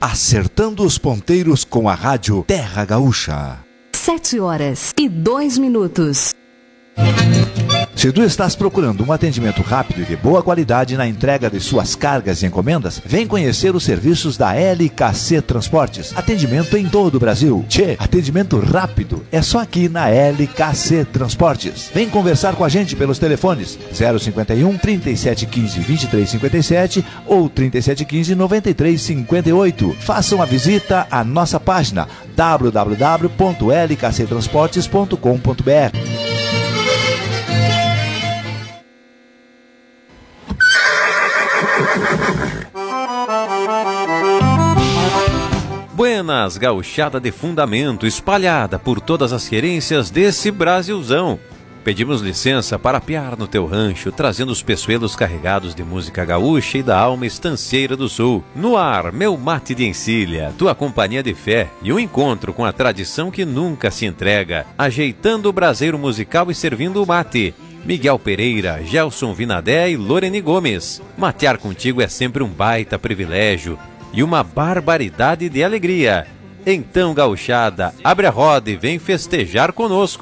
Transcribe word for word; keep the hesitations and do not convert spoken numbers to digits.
Acertando os ponteiros com a rádio Terra Gaúcha. Sete horas e dois minutos. Se tu estás procurando um atendimento rápido e de boa qualidade na entrega de suas cargas e encomendas, vem conhecer os serviços da L K C Transportes. Atendimento em todo o Brasil. Tchê, atendimento rápido é só aqui na L K C Transportes. Vem conversar com a gente pelos telefones zero cinquenta e um, trinta e sete quinze, vinte e três cinquenta e sete ou trinta e sete quinze, noventa e três cinquenta e oito. Faça uma visita à nossa página w w w ponto l k c transportes ponto com ponto b r. Buenas, gauchada de fundamento espalhada por todas as querências desse Brasilzão. Pedimos licença para apiar no teu rancho, trazendo os peçoelos carregados de música gaúcha e da alma estanceira do sul. No ar, meu mate de encilha, tua companhia de fé e um encontro com a tradição que nunca se entrega, ajeitando o braseiro musical e servindo o mate. Miguel Pereira, Gelson Vinadé e Lorene Gomes. Matear contigo é sempre um baita privilégio e uma barbaridade de alegria. Então, gauchada, abre a roda e vem festejar conosco.